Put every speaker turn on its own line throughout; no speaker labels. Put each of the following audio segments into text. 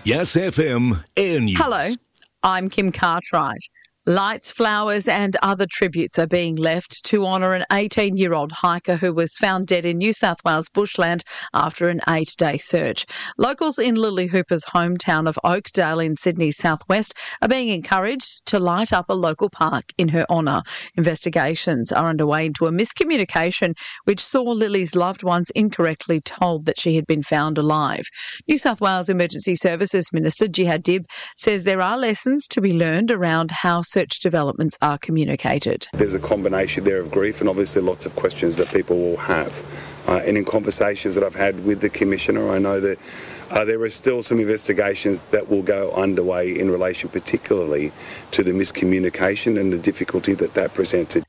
Yes FM Air News.
Hello, I'm Kim Cartwright. Lights, flowers and other tributes are being left to honour an 18-year-old hiker who was found dead in New South Wales bushland after an 8-day search. Locals in Lily Hooper's hometown of Oakdale in Sydney's southwest are being encouraged to light up a local park in her honour. Investigations are underway into a miscommunication which saw Lily's loved ones incorrectly told that she had been found alive. New South Wales Emergency Services Minister Jihad Dib says there are lessons to be learned around how search developments are communicated.
There's a combination there of grief and obviously lots of questions that people will have. And in conversations that I've had with the Commissioner, I know that there are still some investigations that will go underway in relation particularly to the miscommunication and the difficulty that presented.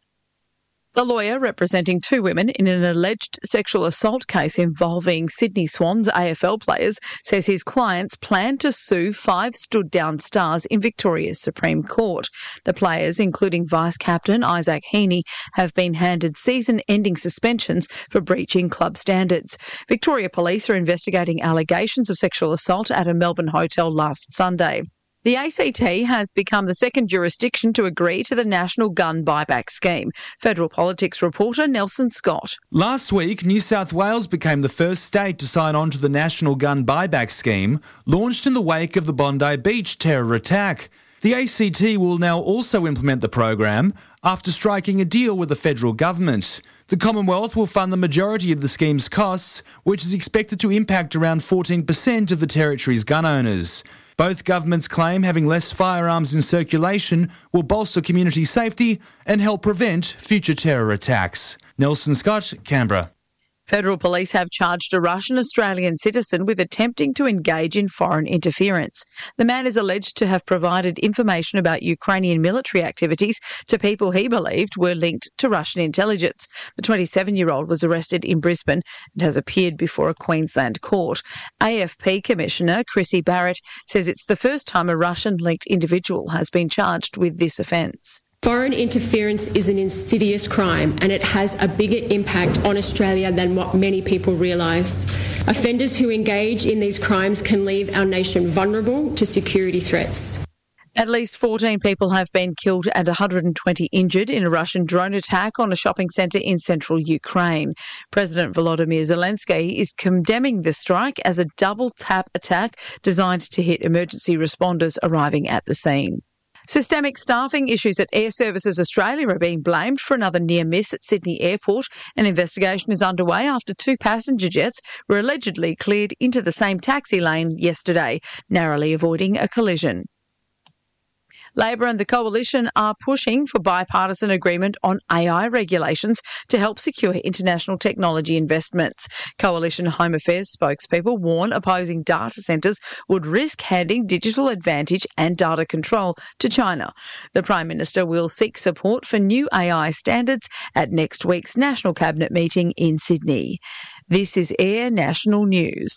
The lawyer representing two women in an alleged sexual assault case involving Sydney Swans AFL players says his clients plan to sue 5 stood-down stars in Victoria's Supreme Court. The players, including Vice-Captain Isaac Heaney, have been handed season-ending suspensions for breaching club standards. Victoria Police are investigating allegations of sexual assault at a Melbourne hotel last Sunday. The ACT has become the second jurisdiction to agree to the National Gun Buyback Scheme. Federal Politics reporter Nelson Scott.
Last week, New South Wales became the first state to sign on to the National Gun Buyback Scheme, launched in the wake of the Bondi Beach terror attack. The ACT will now also implement the program after striking a deal with the federal government. The Commonwealth will fund the majority of the scheme's costs, which is expected to impact around 14% of the territory's gun owners. Both governments claim having less firearms in circulation will bolster community safety and help prevent future terror attacks. Nelson Scott, Canberra.
Federal police have charged a Russian-Australian citizen with attempting to engage in foreign interference. The man is alleged to have provided information about Ukrainian military activities to people he believed were linked to Russian intelligence. The 27-year-old was arrested in Brisbane and has appeared before a Queensland court. AFP Commissioner Chrissy Barrett says it's the first time a Russian-linked individual has been charged with this offence.
Foreign interference is an insidious crime and it has a bigger impact on Australia than what many people realise. Offenders who engage in these crimes can leave our nation vulnerable to security threats.
At least 14 people have been killed and 120 injured in a Russian drone attack on a shopping centre in central Ukraine. President Volodymyr Zelensky is condemning the strike as a double-tap attack designed to hit emergency responders arriving at the scene. Systemic staffing issues at Air Services Australia are being blamed for another near miss at Sydney Airport. An investigation is underway after 2 passenger jets were allegedly cleared into the same taxi lane yesterday, narrowly avoiding a collision. Labor and the Coalition are pushing for bipartisan agreement on AI regulations to help secure international technology investments. Coalition Home Affairs spokespeople warn opposing data centres would risk handing digital advantage and data control to China. The Prime Minister will seek support for new AI standards at next week's National Cabinet meeting in Sydney. This is Air National News.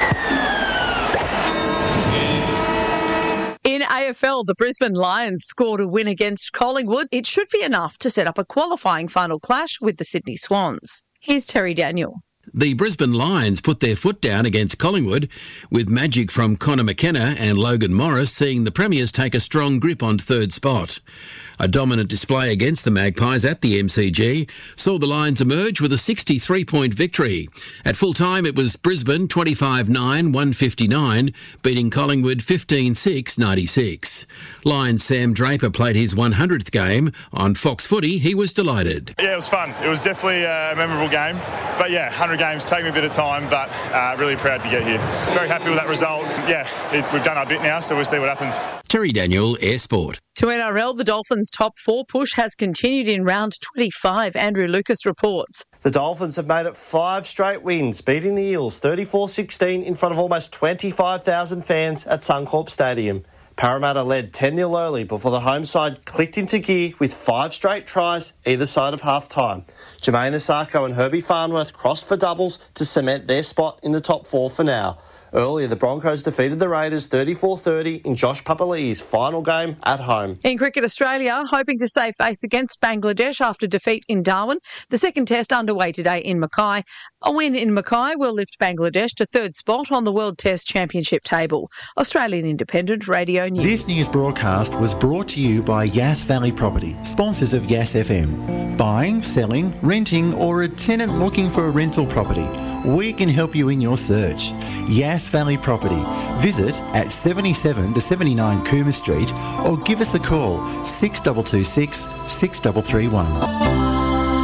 In AFL, the Brisbane Lions scored a win against Collingwood. It should be enough to set up a qualifying final clash with the Sydney Swans. Here's Terry Daniel.
The Brisbane Lions put their foot down against Collingwood, with magic from Connor McKenna and Logan Morris seeing the Premiers take a strong grip on third spot. A dominant display against the Magpies at the MCG saw the Lions emerge with a 63-point victory. At full time, it was Brisbane 25-9-159, beating Collingwood 15-6-96. Lions Sam Draper played his 100th game. On Fox Footy, he was delighted.
Yeah, it was fun. It was definitely a memorable game. But yeah, 100 games take me a bit of time, but really proud to get here. Very happy with that result. Yeah, we've done our bit now, so we'll see what happens.
Terry Daniel, Air Sport.
To NRL, the Dolphins' top 4 push has continued in round 25. Andrew Lucas reports.
The Dolphins have made it 5 straight wins, beating the Eels 34-16 in front of almost 25,000 fans at Suncorp Stadium. Parramatta led 10-0 early before the home side clicked into gear with 5 straight tries either side of half-time. Jermaine Asako and Herbie Farnworth crossed for doubles to cement their spot in the top 4 for now. Earlier, the Broncos defeated the Raiders 34-30 in Josh Papali'i's final game at home.
In cricket, Australia hoping to save face against Bangladesh after defeat in Darwin. The second test underway today in Mackay. A win in Mackay will lift Bangladesh to third spot on the World Test Championship table. Australian Independent Radio News.
This news broadcast was brought to you by Yass Valley Property, sponsors of Yass FM. Buying, selling, renting or a tenant looking for a rental property. We can help you in your search. Yass Valley Property. Visit at 77 to 79 Cooma Street or give us a call 6226 6331.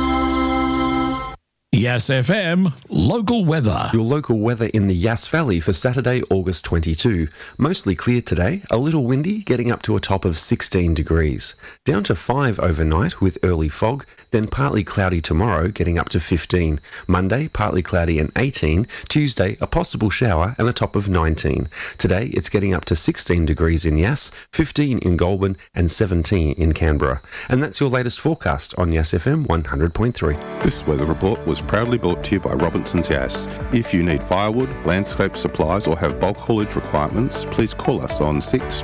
Yass FM local weather.
Your local weather in the Yass Valley for Saturday, August 22. Mostly clear today, a little windy, getting up to a top of 16 degrees. Down to 5 overnight with early fog, then partly cloudy tomorrow, getting up to 15. Monday, partly cloudy and 18. Tuesday, a possible shower and a top of 19. Today, it's getting up to 16 degrees in Yass, 15 in Goulburn and 17 in Canberra. And that's your latest forecast on Yass FM 100.3.
This weather report was proudly brought to you by Robinson's Yass. If you need firewood, landscape supplies or have bulk haulage requirements, please call us on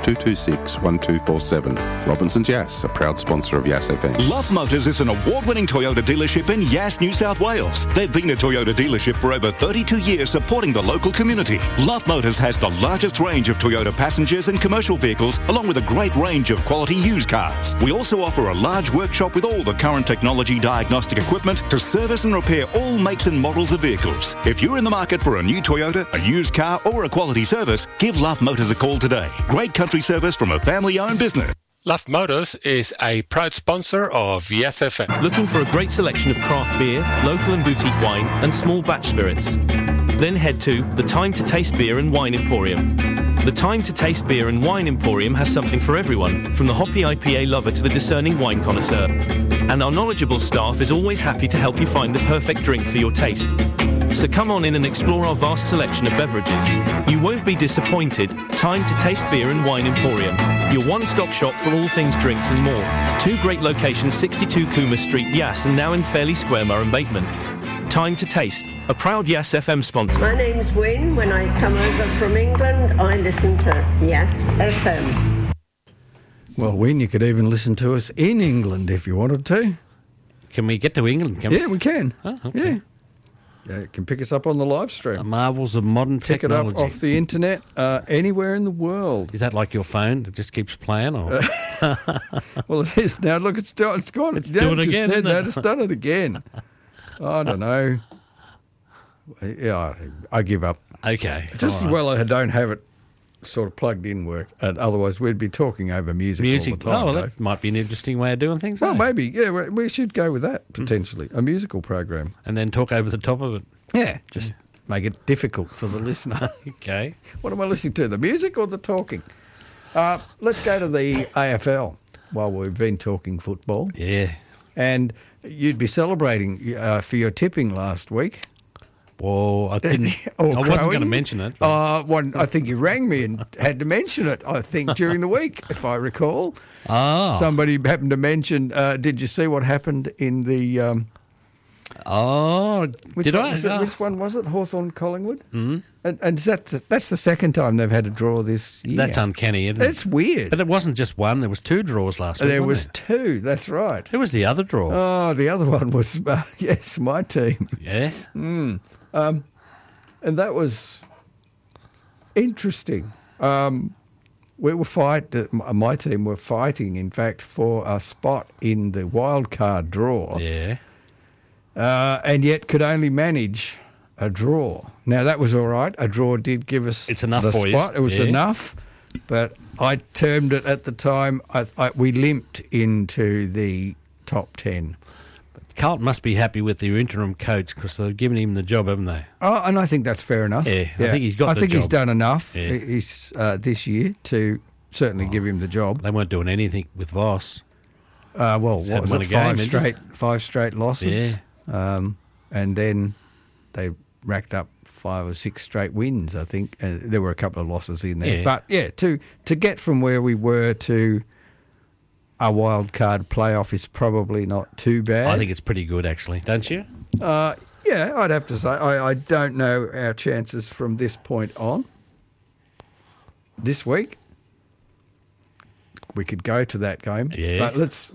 6226 1247. Robinson's Yass, a proud sponsor of Yass FM.
Love Motors is an award-winning Toyota dealership in Yass, New South Wales. They've been a Toyota dealership for over 32 years supporting the local community. Love Motors has the largest range of Toyota passengers and commercial vehicles along with a great range of quality used cars. We also offer a large workshop with all the current technology diagnostic equipment to service and repair all makes and models of vehicles. If you're in the market for a new Toyota, a used car or a quality service, give Love Motors a call today. Great country service from a family-owned business.
Love Motors is a proud sponsor of Yass FM.
Looking for a great selection of craft beer, local and boutique wine and small batch spirits? Then head to the Time to Taste Beer and Wine Emporium. The Time to Taste Beer and Wine Emporium has something for everyone, from the hoppy IPA lover to the discerning wine connoisseur. And our knowledgeable staff is always happy to help you find the perfect drink for your taste. So come on in and explore our vast selection of beverages. You won't be disappointed. Time to Taste Beer and Wine Emporium, your one-stop shop for all things drinks and more. Two great locations, 62 Cooma Street, Yass, and now in Fairley Square, Murray Bateman. Time to Taste, a proud Yass FM sponsor.
My name's Wynne. When I come over from England, I listen to Yass FM.
Well, Wynne, you could even listen to us in England if you wanted to.
Can we get to England?
Yeah, we can.
Oh, okay.
Yeah, you can pick us up on the live stream.
The marvels of modern technology.
Pick it up off the internet anywhere in the world.
Is that like your phone that just keeps playing? Or?
Well, it is now. Look, it's gone. It's doing it again. Said that. It's done it again. I don't know. Yeah, I give up.
Okay.
Just as well I don't have it sort of plugged in work. Otherwise, we'd be talking over music all the time.
Oh, well, that might be an interesting way of doing things.
Well, maybe. Yeah, we should go with that, potentially. A musical program.
And then talk over the top of it.
Yeah, just make it difficult for the listener.
Okay.
What am I listening to, the music or the talking? Let's go to the AFL while we've been talking football.
Yeah.
And you'd be celebrating for your tipping last week.
Well, I didn't. I wasn't going to mention it.
I think you rang me and had to mention it, I think, during the week, if I recall.
Oh.
Somebody happened to mention, did you see what happened in the...
Which
one was it? Hawthorn Collingwood?
Mm-hmm.
And that's the second time they've had a draw this year.
That's uncanny, isn't it?
It's weird.
But it wasn't just one. There was two draws last week.
There was two. That's right.
Who was the other draw?
Oh, the other one was, yes, my team.
Yeah?
And that was interesting. We were my team were fighting, in fact, for a spot in the wild card draw.
Yeah.
And yet could only manage a draw. Now, that was all right. A draw did give us
it's enough
the
for
spot.
You.
It was enough. But I termed it at the time, we limped into the top 10.
Carlton must be happy with their interim coach because they've given him the job, haven't they?
Oh, and I think that's fair enough.
Yeah, I think he's got the job.
I think he's done enough this year to certainly give him the job.
They weren't doing anything with Voss.
What was it? Five straight losses.
Yeah.
And then they racked up 5 or 6 straight wins, I think. There were a couple of losses in there.
Yeah.
But, to get from where we were to a wild card playoff is probably not too bad.
I think it's pretty good, actually, don't you?
Yeah, Yeah, I'd have to say I don't know our chances from this point on. This week, we could go to that game.
Yeah.
But let's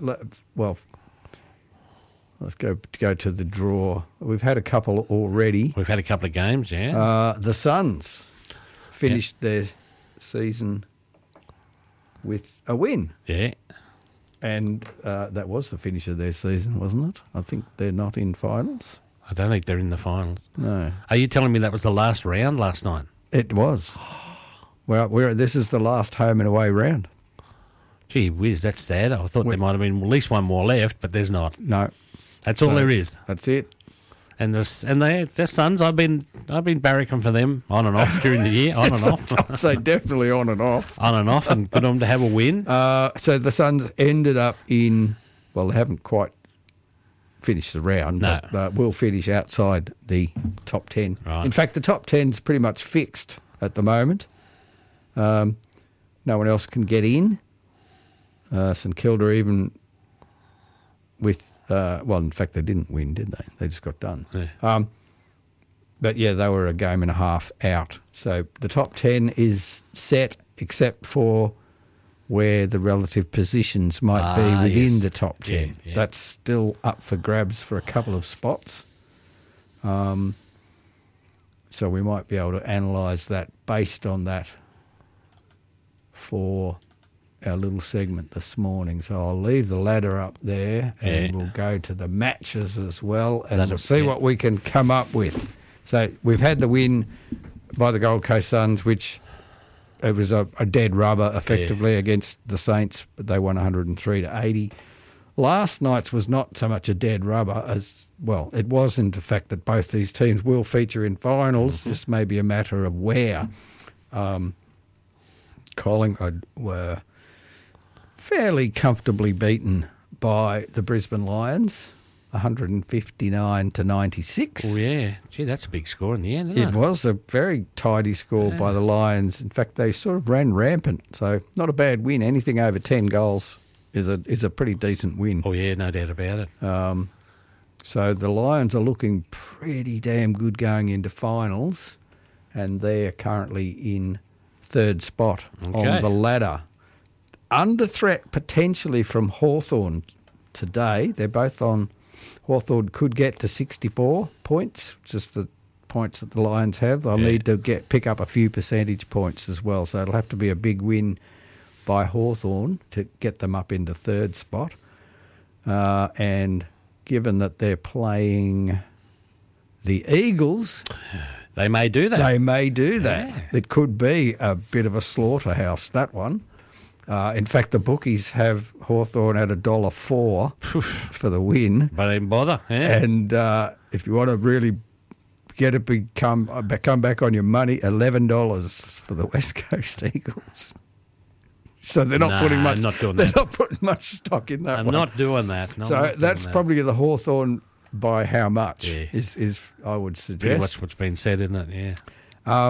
go to the draw. We've had a couple already.
We've had a couple of games, yeah.
The Suns finished their season with a win.
Yeah.
And that was the finish of their season, wasn't it? I think they're not in finals.
I don't think they're in the finals.
No.
Are you telling me that was the last round last night?
It was. Well, this is the last home and away round.
Gee whiz, that's sad. I thought there might have been at least one more left, but there's not.
No.
That's all there is.
That's it.
And their Suns, I've been barracking for them on and off during the year, on and off.
I'd say definitely on and off.
On and off, and good on them to have a win.
So the Suns ended up in, well, they haven't quite finished the round, but will finish outside the top 10.
Right.
In fact, the top 10's pretty much fixed at the moment. No one else can get in. St Kilda even with, in fact, they didn't win, did they? They just got done.
Yeah.
But, yeah, they were a game and a half out. So the top 10 is set except for where the relative positions might be within the top 10.
Yeah.
That's still up for grabs for a couple of spots. So we might be able to analyse that based on that for our little segment this morning. So I'll leave the ladder up there and we'll go to the matches as well and we'll see what we can come up with. So we've had the win by the Gold Coast Suns, which it was a dead rubber effectively against the Saints, but they won 103-80. Last night's was not so much a dead rubber as, well, it was in the fact that both these teams will feature in finals, just maybe a matter of where. Collingwood were fairly comfortably beaten by the Brisbane Lions, 159-96.
Oh, yeah. Gee, that's a big score in the end, isn't it?
It was a very tidy score by the Lions. In fact, they sort of ran rampant, so not a bad win. Anything over 10 goals is a pretty decent win.
Oh, yeah, no doubt about it.
So the Lions are looking pretty damn good going into finals, and they're currently in third spot on the ladder. Under threat potentially from Hawthorn today. They're both on. Hawthorn could get to 64 points, just the points that the Lions have. They'll need to pick up a few percentage points as well. So it'll have to be a big win by Hawthorn to get them up into third spot. And given that they're playing the Eagles,
they may do that.
Yeah. It could be a bit of a slaughterhouse, that one. In fact, the bookies have Hawthorn at $1.04 for the win.
But they didn't bother. Yeah.
And if you want to really come back on your money, $11 for the West Coast Eagles. So they're not putting much. They're not putting much stock in that.
I'm
one.
not doing that. No,
so that's probably the Hawthorn by how much is I would suggest.
Pretty much what's been said, isn't it? Yeah.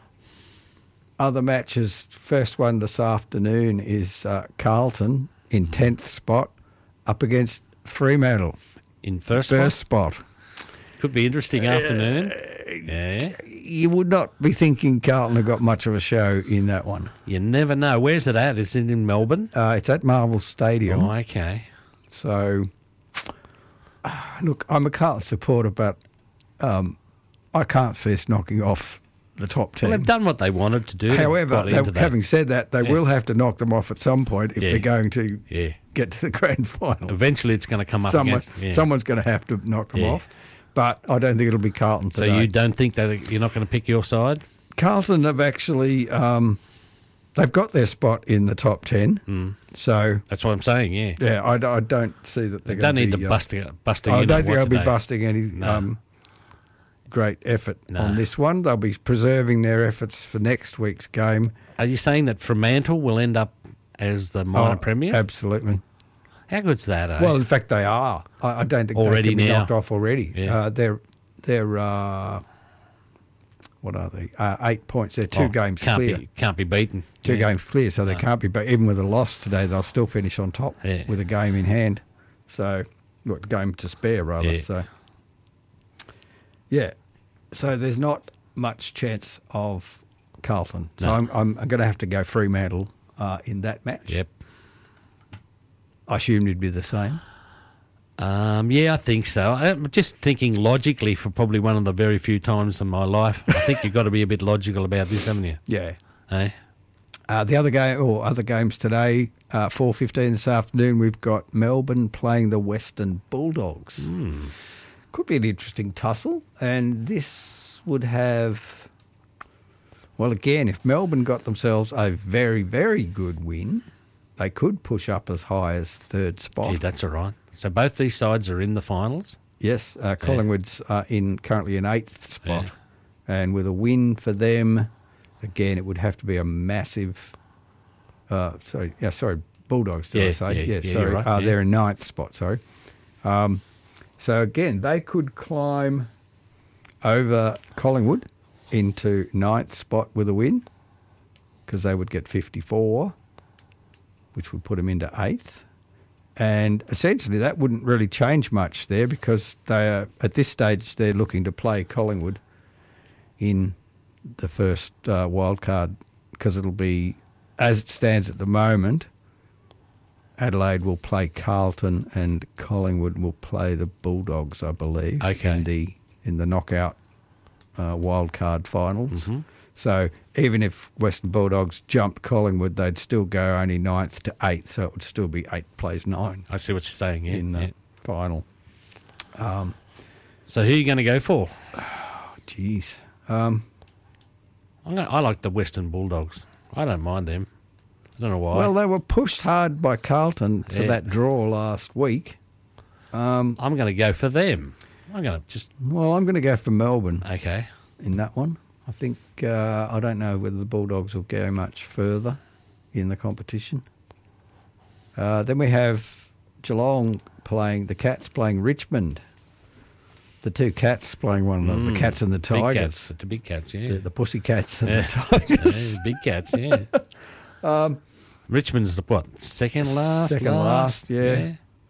Other matches, first one this afternoon is Carlton in 10th spot up against Fremantle.
In first
spot.
Could be interesting afternoon. Yeah.
You would not be thinking Carlton have got much of a show in that one.
You never know. Where's it at? It's in Melbourne?
It's at Marvel Stadium.
Oh, okay.
So, look, I'm a Carlton supporter, but I can't see us knocking off the top 10.
Well, they've done what they wanted to do.
However, having said that, they will have to knock them off at some point if they're going to get to the grand final.
Eventually it's going to come up against...
Someone's going to have to knock them off. But I don't think it'll be Carlton today.
So you don't think that you're not going to pick your side?
Carlton have actually... they've got their spot in the top 10. So
that's what I'm saying, yeah.
Yeah, I don't see that they're going to be...
Don't need to busting
I
in.
don't think they'll be busting any... great effort on this one. They'll be preserving their efforts for next week's game.
Are you saying that Fremantle will end up as the minor premiers?
Absolutely.
How good's that? Eh?
Well, in fact, they are. I don't think
already
they can be
now.
knocked off already.
Yeah.
They're what are they? 8 points. They're two games clear.
Can't be beaten.
Two games clear, so they can't be beaten. Even with a loss today, they'll still finish on top with a game in hand. So, game to spare rather.
Yeah.
So. Yeah. So there's not much chance of Carlton. So
No.
I'm going to have to go Fremantle in that match.
Yep.
I assumed it'd be the same.
Yeah, I think so. I'm just thinking logically for probably one of the very few times in my life. I think you've got to be a bit logical about this, haven't you?
Yeah.
Eh?
The other game, or other games today, 4:15 this afternoon, we've got Melbourne playing the Western Bulldogs. Could be an interesting tussle, and this would have, well, again, if Melbourne got themselves a very, very good win, they could push up as high as third spot.
Gee, that's all right. So both these sides are in the finals?
Yes, Collingwood's currently in eighth spot, and with a win for them, again, it would have to be a massive. Bulldogs. Did I say?
Yeah,
sorry.
you're right,
They're in ninth spot. Sorry. So again, they could climb over Collingwood into ninth spot with a win, because they would get 54, which would put them into eighth. And essentially, that wouldn't really change much there, because they are, at this stage, they're looking to play Collingwood in the first wild card, because it'll be, as it stands at the moment, Adelaide will play Carlton and Collingwood will play the Bulldogs, I believe, in the knockout wild card finals.
Mm-hmm.
So even if Western Bulldogs jumped Collingwood, they'd still go only ninth to eighth, so it would still be 8 plays 9.
I see what you're saying,
in the final.
So who are you going to go for?
Jeez.
I like the Western Bulldogs. I don't mind them. I don't know why.
Well, they were pushed hard by Carlton for that draw last week.
I'm going to go for them. I'm going
to go for Melbourne.
Okay.
In that one. I think, I don't know whether the Bulldogs will go much further in the competition. Then we have Geelong the Cats playing Richmond. The two Cats playing one another, the Cats and the Tigers.
The big Cats, yeah.
The Pussy Cats and the Tigers.
Yeah, big Cats, yeah. Richmond's the what? Second last?
Second last, yeah.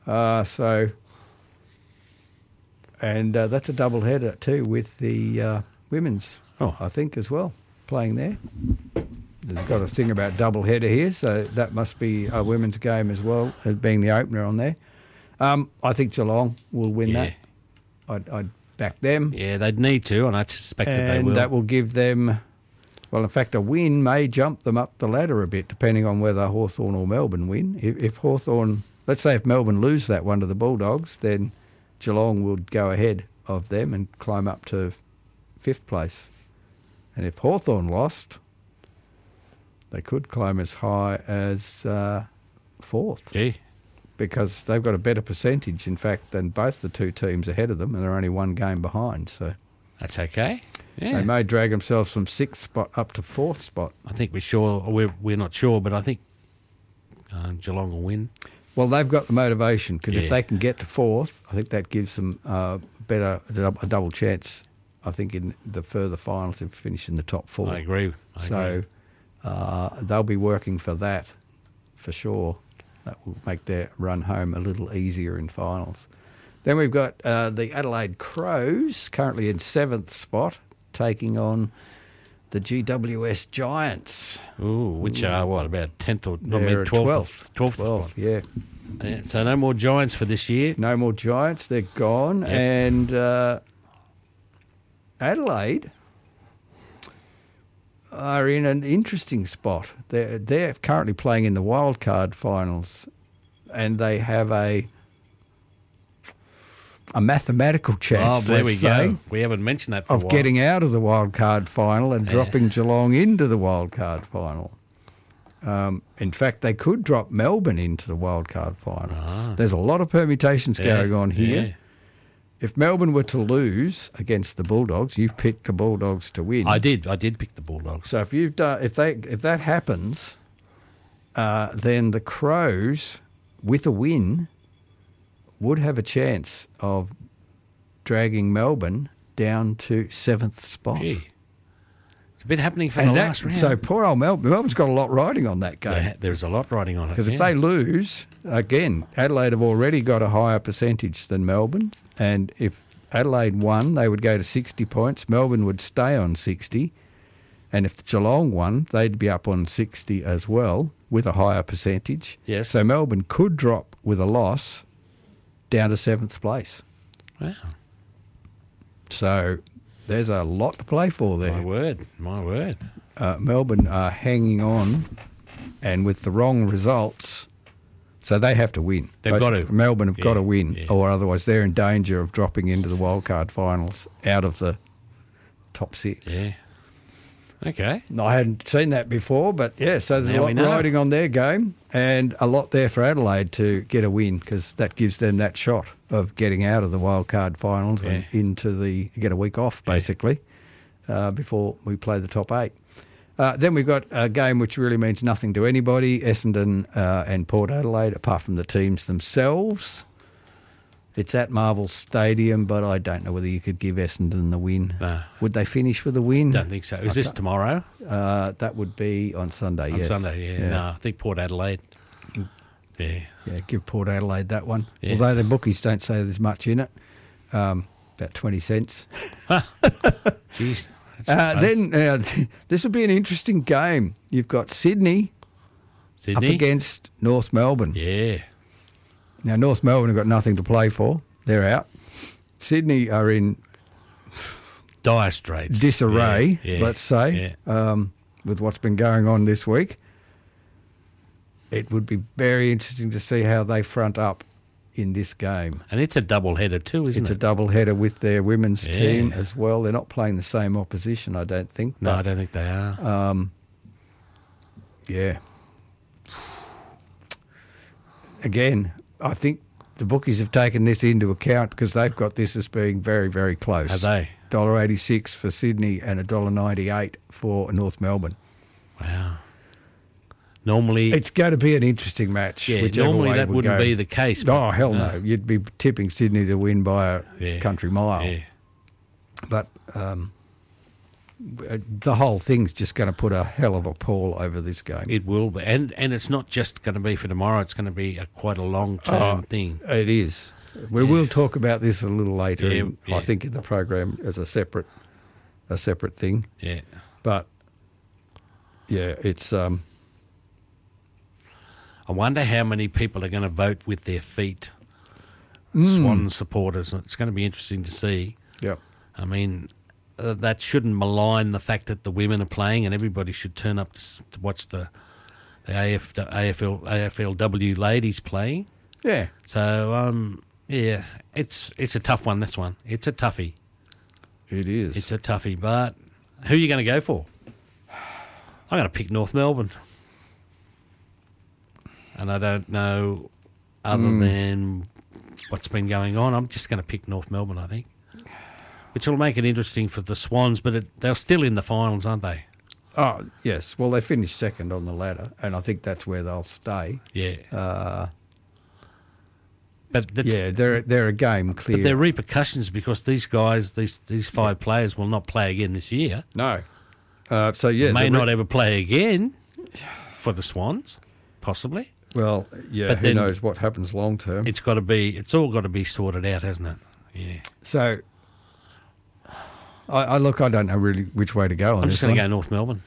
And that's a double header too with the women's, I think, as well, playing there. There's got a thing about double header here, so that must be a women's game as well, as being the opener on there. I think Geelong will win that. I'd back them.
Yeah, they'd need to, and I suspect that they will.
And that will give them, well, in fact, a win may jump them up the ladder a bit, depending on whether Hawthorn or Melbourne win. If Hawthorn, let's say if Melbourne lose that one to the Bulldogs, then Geelong would go ahead of them and climb up to 5th place. And if Hawthorn lost, they could climb as high as 4th.
Gee.
Because they've got a better percentage, in fact, than both the two teams ahead of them, and they're only one game behind. So
that's okay. Yeah.
They may drag themselves from 6th spot up to 4th spot.
I think we're not sure, but I think Geelong will win.
Well, they've got the motivation, because if they can get to 4th, I think that gives them a double chance, I think, in the further finals to finish in the top 4.
I agree.
They'll be working for that, for sure. That will make their run home a little easier in finals. Then we've got the Adelaide Crows, currently in 7th spot, taking on the GWS Giants.
Ooh, which are what, about 10th or
12th? Yeah.
So no more Giants for this year.
No more Giants. They're gone. Yep. And Adelaide are in an interesting spot. They're currently playing in the wildcard finals, and they have a mathematical chance.
Oh, there we
say,
go. We haven't mentioned that for a while.
Of getting out of the wildcard final and dropping Geelong into the wildcard final. In fact, they could drop Melbourne into the wildcard finals. There's a lot of permutations going on here.
Yeah.
If Melbourne were to lose against the Bulldogs, you've picked the Bulldogs to win.
I did pick the Bulldogs.
So if that happens, then the Crows, with a win, would have a chance of dragging Melbourne down to 7th spot.
Gee. It's a bit happening for the last round.
So poor old Melbourne's got a lot riding on that game.
Yeah, there's a lot riding on it.
Because if they lose, again, Adelaide have already got a higher percentage than Melbourne, and if Adelaide won, they would go to 60 points. Melbourne would stay on 60. And if Geelong won, they'd be up on 60 as well with a higher percentage.
Yes.
So Melbourne could drop with a loss down to 7th place.
Wow.
So there's a lot to play for there.
My word.
Melbourne are hanging on, and with the wrong results, so they have to win.
They've got to.
Melbourne have got to win, or otherwise they're in danger of dropping into the wildcard finals out of the top 6.
Yeah. Okay.
I hadn't seen that before, but yeah, so there's
Now
a
we
lot
know.
riding on their game and a lot there for Adelaide to get a win because that gives them that shot of getting out of the wildcard finals and get a week off basically before we play the top 8. Then we've got a game which really means nothing to anybody, Essendon and Port Adelaide, apart from the teams themselves. It's at Marvel Stadium, but I don't know whether you could give Essendon the win.
No.
Would they finish with a win?
Don't think so. Is this tomorrow?
That would be on Sunday,
On
yes.
Sunday, yeah. No, I think Port Adelaide. Yeah.
Yeah, give Port Adelaide that one.
Yeah.
Although the bookies don't say there's much in it. About 20 cents.
Jeez.
Then this would be an interesting game. You've got Sydney up against North Melbourne.
Yeah.
Now, North Melbourne have got nothing to play for. They're out. Sydney are in
dire straits.
Disarray,
Yeah,
let's say, with what's been going on this week. It would be very interesting to see how they front up in this game.
And it's a double-header too, isn't
It's
it?
a double-header with their women's team as well. They're not playing the same opposition, I don't think.
No, I don't think they are.
Yeah. Again, I think the bookies have taken this into account because they've got this as being very, very close.
Have they?
$1.86 for Sydney and $1.98 for North Melbourne.
Wow. Normally,
it's going to be an interesting match.
Yeah,
whichever
normally
way
that
we
wouldn't
go.
be the case.
Oh, hell no. You'd be tipping Sydney to win by a country mile.
Yeah.
But the whole thing's just going to put a hell of a pall over this game.
It will be. And it's not just going to be for tomorrow. It's going to be quite a long-term thing.
It is. We will talk about this a little later,
Yeah.
I think, in the program as a separate thing.
Yeah.
But, yeah, it's...
I wonder how many people are going to vote with their feet, Swan supporters. It's going to be interesting to see.
Yep.
I mean, that shouldn't malign the fact that the women are playing and everybody should turn up to watch the AFLW ladies playing.
Yeah.
So, it's a tough one, this one. It's a toughie.
It is.
It's a toughie, but who are you going to go for? I'm going to pick North Melbourne. And I don't know, other than what's been going on, I'm just going to pick North Melbourne, I think. Which will make it interesting for the Swans, but they're still in the finals, aren't they?
Oh, yes. Well, they finished second on the ladder, and I think that's where they'll stay.
Yeah. But
they're a game clear.
But there are repercussions because these guys, these 5 players, will not play again this year.
No. May
not ever play again for the Swans, possibly.
Well, yeah,
but
who knows what happens long term.
It's all got to be sorted out, hasn't it? Yeah.
So, I don't know really which way to go on this.
I'm just going to go North Melbourne.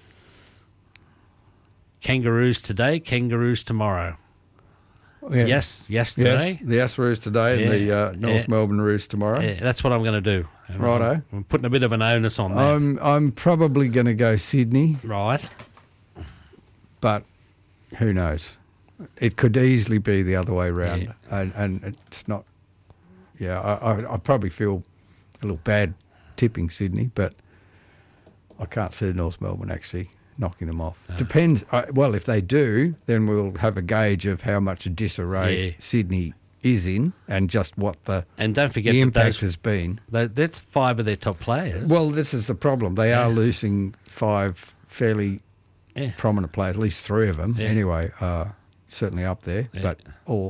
Kangaroos today, Kangaroos tomorrow.
Yeah.
Yes today.
Yes, the Yes Roos today and the North Melbourne Roos tomorrow.
Yeah, that's what I'm going to do.
Righto.
I'm putting a bit of an onus on that.
I'm probably going to go Sydney.
Right.
But who knows? It could easily be the other way around, and it's not. Yeah, I probably feel a little bad tipping Sydney, but I can't see North Melbourne actually knocking them off.
No.
Depends. Well, if they do, then we'll have a gauge of how much disarray Sydney is in, and just what the
don't forget
the
that
impact has been.
That's 5 of their top players.
Well, this is the problem. They are losing 5 fairly prominent players, at least 3 of them.
Yeah.
Anyway. Certainly up there, but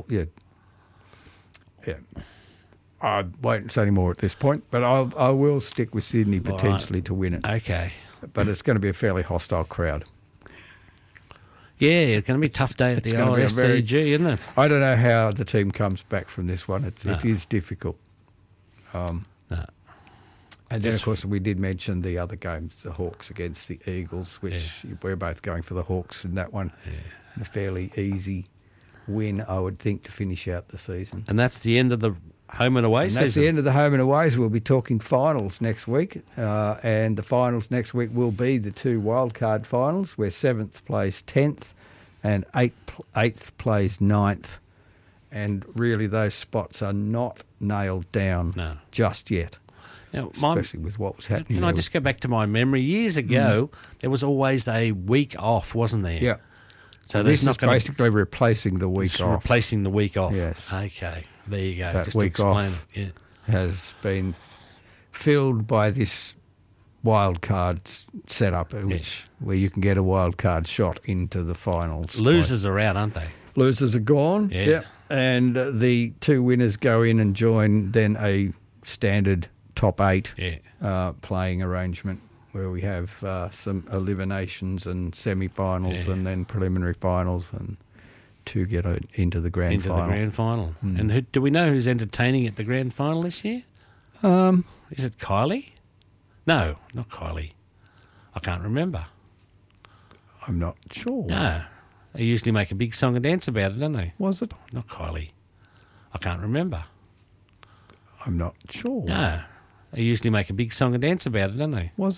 I won't say any more at this point, but I will stick with Sydney potentially to win it.
Okay.
But it's going to be a fairly hostile crowd.
Yeah, it's going to be a tough day at the SCG, isn't it?
I don't know how the team comes back from this one. It is difficult.
No.
And then, of course, we did mention the other games, the Hawks against the Eagles, which we're both going for the Hawks in that one. Yeah. And a fairly easy win, I would think, to finish out the season.
And that's the end of the home and away season?
That's the end of the home and aways. We'll be talking finals next week. And the finals next week will be the 2 wildcard finals, where 7th plays 10th and 8th plays 9th. And really those spots are not nailed down just yet.
Now,
especially with what was happening.
Can I just go back to my memory? Years ago, there was always a week off, wasn't there?
Yeah.
So
this is basically replacing the week off.
Replacing the week off.
Yes.
Okay. There you go.
That
just
week
to explain
off
it.
has been filled by this wild card setup, where you can get a wild card shot into the finals.
Losers are out, aren't they?
Losers are gone.
Yeah.
Yep. And the 2 winners go in and join then a standard top 8 playing arrangement where we have some eliminations and semi-finals and then preliminary finals, and 2 get into the grand final.
Into the grand final. And do we know who's entertaining at the grand final this year? Is it Kylie? No, not Kylie. I can't remember.
I'm not sure.
No. They usually make a big song and dance about it, don't they?
Was it?
Not Kylie. I can't remember.
I'm not sure.
No. They usually make a big song and dance about it, don't they?
Was